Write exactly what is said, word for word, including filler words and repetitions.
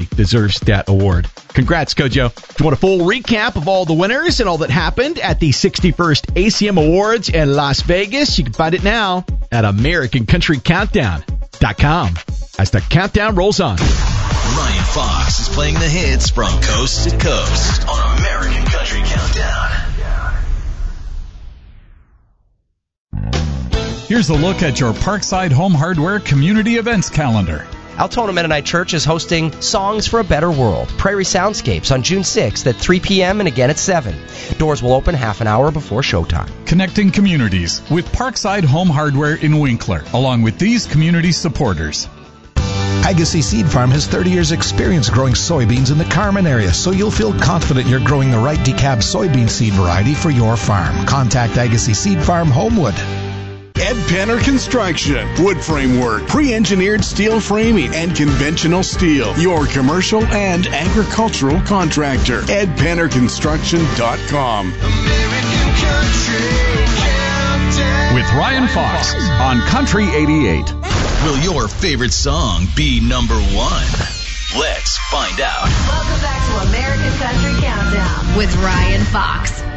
deserves that award. Congrats, Kojo. If you want a full recap of all the winners and all that happened at the sixty-first A C M Awards in Las Vegas, you can find it now at American Country Countdown dot com as the countdown rolls on. Ryan Fox is playing the hits from coast to coast on American Country Countdown. Here's a look at your Parkside Home Hardware Community Events calendar. Altona Mennonite Church is hosting Songs for a Better World, Prairie Soundscapes, on June sixth at three p.m. and again at seven. Doors will open half an hour before showtime. Connecting communities with Parkside Home Hardware in Winkler, along with these community supporters. Agassiz Seed Farm has thirty years experience growing soybeans in the Carmen area, so you'll feel confident you're growing the right decab soybean seed variety for your farm. Contact Agassiz Seed Farm, Homewood. Ed Penner Construction. Wood framework, pre-engineered steel framing, and conventional steel. Your commercial and agricultural contractor. Ed Penner Construction dot com. With Ryan Fox on Country eighty-eight. Will your favorite song be number one? Let's find out. Welcome back to American Country Countdown with Ryan Fox.